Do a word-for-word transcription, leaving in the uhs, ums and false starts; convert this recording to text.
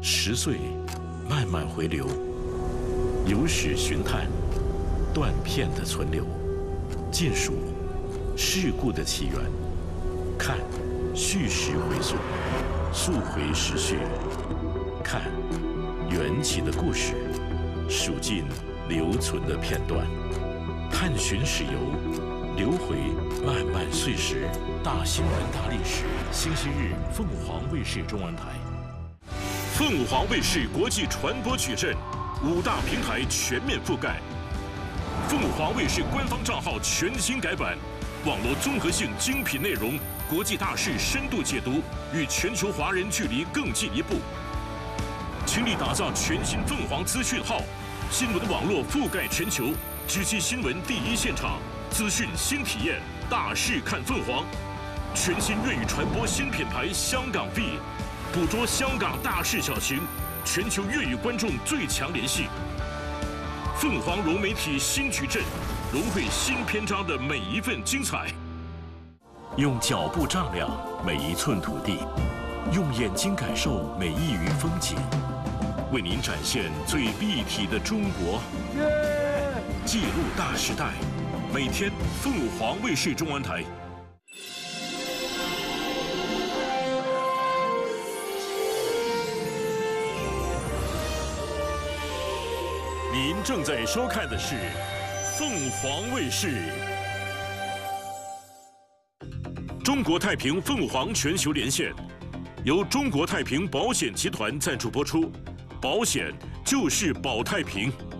十岁，慢慢回流，有史寻探，断片的存留，尽数事故的起源，看叙事回溯，溯回时序，看缘起的故事，数尽留存的片段，探寻史游，流回漫漫岁时。大新闻大历史，星期日凤凰卫视中文台。凤凰卫视国际传播矩阵，五大平台全面覆盖。凤凰卫视官方账号全新改版，网络综合性精品内容，国际大事深度解读，与全球华人距离更进一步。倾力打造全新凤凰资讯号，新闻网络覆盖全球，直击新闻第一现场，资讯新体验，大事看凤凰。全新粤语传播新品牌香港 V， 捕捉香港大事小情，全球粤语观众最强联系。凤凰融媒体新矩阵，融汇新篇章的每一份精彩。用脚步丈量每一寸土地，用眼睛感受每一隅风景，为您展现最立体的中国。记录大时代，每天凤凰卫视中文台。您正在收看的是凤凰卫视。中国太平凤凰全球连线，由中国太平保险集团赞助播出，保险就是保太平。